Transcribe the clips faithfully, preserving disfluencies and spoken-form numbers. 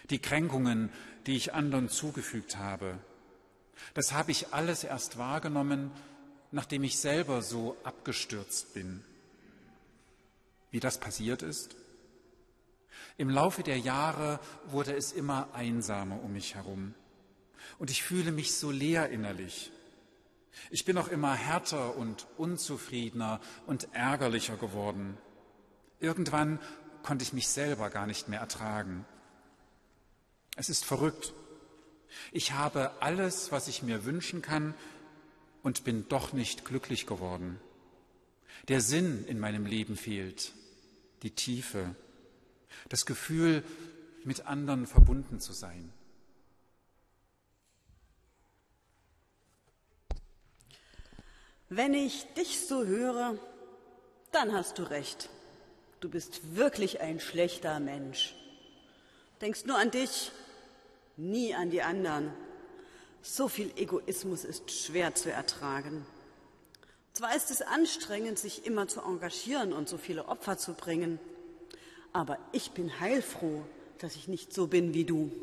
die Kränkungen, die ich anderen zugefügt habe. Das habe ich alles erst wahrgenommen, nachdem ich selber so abgestürzt bin. Wie das passiert ist? Im Laufe der Jahre wurde es immer einsamer um mich herum und ich fühle mich so leer innerlich. Ich bin auch immer härter und unzufriedener und ärgerlicher geworden. Irgendwann konnte ich mich selber gar nicht mehr ertragen. Es ist verrückt. Ich habe alles, was ich mir wünschen kann und bin doch nicht glücklich geworden. Der Sinn in meinem Leben fehlt, die Tiefe, das Gefühl, mit anderen verbunden zu sein. Wenn ich dich so höre, dann hast du recht. Du bist wirklich ein schlechter Mensch. Denkst nur an dich, nie an die anderen. So viel Egoismus ist schwer zu ertragen. Zwar ist es anstrengend, sich immer zu engagieren und so viele Opfer zu bringen, aber ich bin heilfroh, dass ich nicht so bin wie du.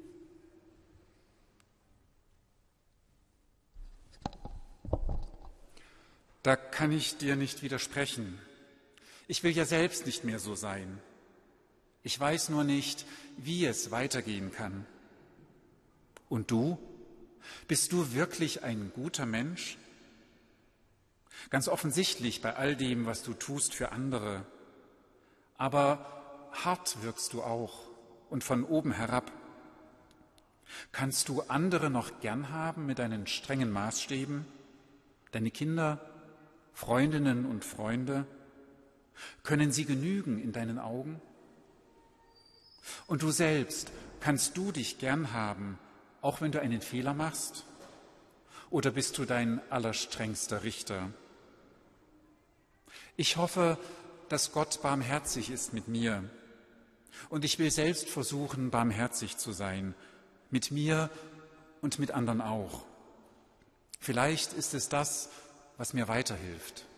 Da kann ich dir nicht widersprechen. Ich will ja selbst nicht mehr so sein. Ich weiß nur nicht, wie es weitergehen kann. Und du? Bist du wirklich ein guter Mensch? Ganz offensichtlich bei all dem, was du tust für andere. Aber hart wirkst du auch und von oben herab. Kannst du andere noch gern haben mit deinen strengen Maßstäben? Deine Kinder, Freundinnen und Freunde? Können sie genügen in deinen Augen? Und du selbst, kannst du dich gern haben, auch wenn du einen Fehler machst? Oder bist du dein allerstrengster Richter? Ich hoffe, dass Gott barmherzig ist mit mir. Und ich will selbst versuchen, barmherzig zu sein, mit mir und mit anderen auch. Vielleicht ist es das, was mir weiterhilft.